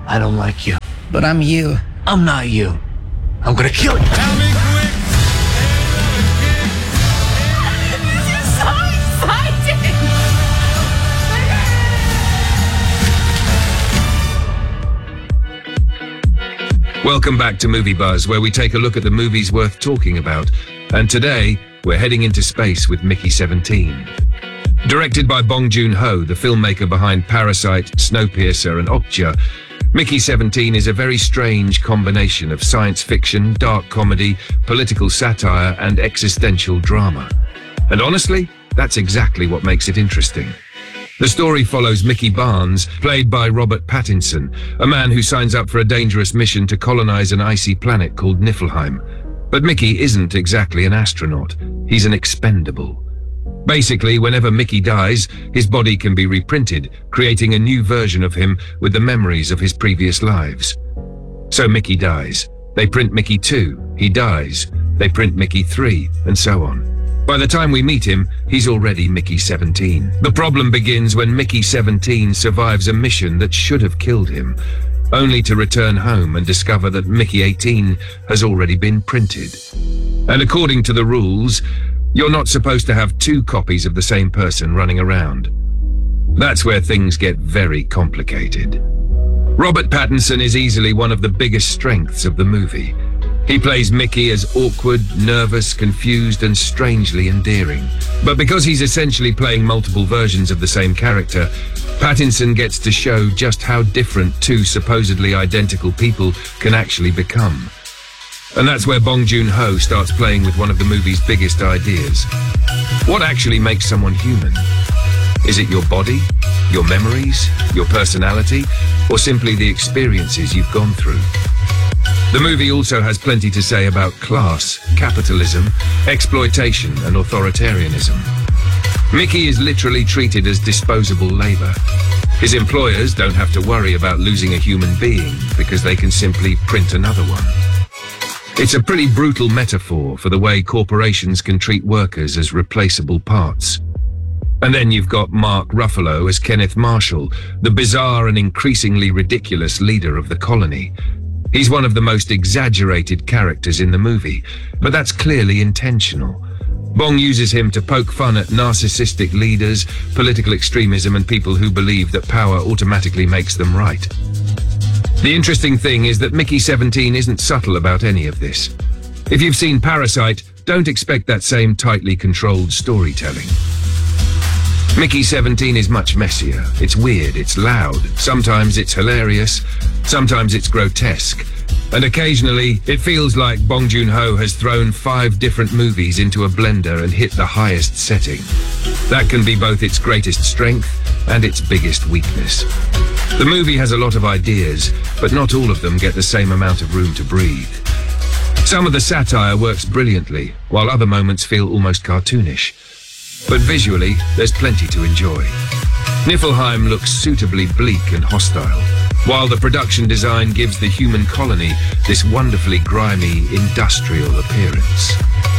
I don't like you. But I'm you. I'm not you. I'm gonna kill you. Tell me quick. This is so exciting! Welcome back to Movie Buzz, where we take a look at the movies worth talking about. And today, we're heading into space with Mickey 17. Directed by Bong Joon-ho, the filmmaker behind Parasite, Snowpiercer and Okja, Mickey 17 is a very strange combination of science fiction, dark comedy, political satire and existential drama. And honestly, that's exactly what makes it interesting. The story follows Mickey Barnes, played by Robert Pattinson, a man who signs up for a dangerous mission to colonize an icy planet called Niflheim. But Mickey isn't exactly an astronaut. He's an expendable. Basically, whenever Mickey dies, his body can be reprinted, creating a new version of him with the memories of his previous lives. So Mickey dies. They print Mickey 2. He dies. They print Mickey 3, and so on. By the time we meet him, he's already Mickey 17. The problem begins when Mickey 17 survives a mission that should have killed him, only to return home and discover that Mickey 18 has already been printed. And according to the rules, you're not supposed to have two copies of the same person running around. That's where things get very complicated. Robert Pattinson is easily one of the biggest strengths of the movie. He plays Mickey as awkward, nervous, confused, and strangely endearing. But because he's essentially playing multiple versions of the same character, Pattinson gets to show just how different two supposedly identical people can actually become. And that's where Bong Joon-ho starts playing with one of the movie's biggest ideas. What actually makes someone human? Is it your body, your memories, your personality, or simply the experiences you've gone through? The movie also has plenty to say about class, capitalism, exploitation, and authoritarianism. Mickey is literally treated as disposable labor. His employers don't have to worry about losing a human being because they can simply print another one. It's a pretty brutal metaphor for the way corporations can treat workers as replaceable parts. And then you've got Mark Ruffalo as Kenneth Marshall, the bizarre and increasingly ridiculous leader of the colony. He's one of the most exaggerated characters in the movie, but that's clearly intentional. Bong uses him to poke fun at narcissistic leaders, political extremism, and people who believe that power automatically makes them right. The interesting thing is that Mickey 17 isn't subtle about any of this. If you've seen Parasite, don't expect that same tightly controlled storytelling. Mickey 17 is much messier. It's weird, it's loud, sometimes it's hilarious, sometimes it's grotesque, and occasionally it feels like Bong Joon-ho has thrown 5 different movies into a blender and hit the highest setting. That can be both its greatest strength and its biggest weakness. The movie has a lot of ideas, but not all of them get the same amount of room to breathe. Some of the satire works brilliantly, while other moments feel almost cartoonish. But visually, there's plenty to enjoy. Niflheim looks suitably bleak and hostile, while the production design gives the human colony this wonderfully grimy, industrial appearance.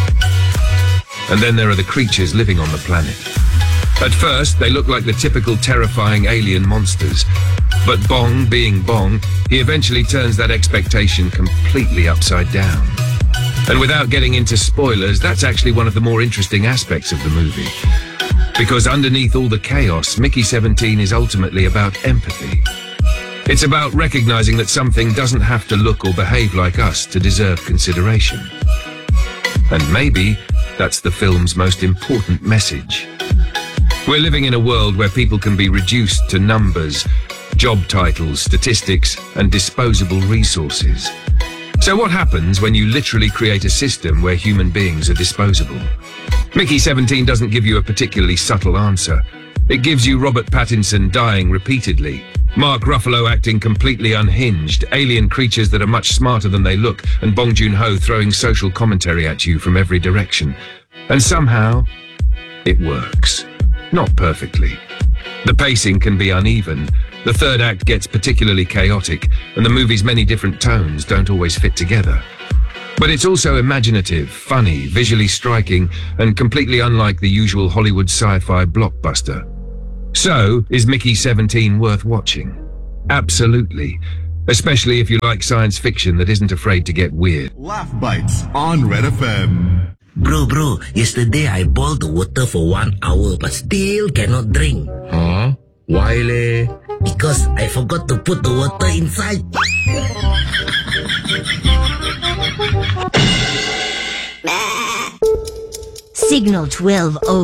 And then there are the creatures living on the planet. At first, they look like the typical terrifying alien monsters, but Bong being Bong, he eventually turns that expectation completely upside down. And without getting into spoilers, that's actually one of the more interesting aspects of the movie. Because underneath all the chaos, Mickey 17 is ultimately about empathy. It's about recognizing that something doesn't have to look or behave like us to deserve consideration. And maybe that's the film's most important message. We're living in a world where people can be reduced to numbers, job titles, statistics, and disposable resources. So what happens when you literally create a system where human beings are disposable? Mickey 17 doesn't give you a particularly subtle answer. It gives you Robert Pattinson dying repeatedly, Mark Ruffalo acting completely unhinged, alien creatures that are much smarter than they look, and Bong Joon-ho throwing social commentary at you from every direction. And somehow, it works. Not perfectly. The pacing can be uneven. The third act gets particularly chaotic, and the movie's many different tones don't always fit together. But it's also imaginative, funny, visually striking, and completely unlike the usual Hollywood sci-fi blockbuster. So, is Mickey 17 worth watching? Absolutely. especially if you like science fiction that isn't afraid to get weird. Laugh Bites on Red FM. Bro, yesterday I boiled the water for 1 hour but still cannot drink. Huh? Why leh? Because I forgot to put the water inside. Signal 12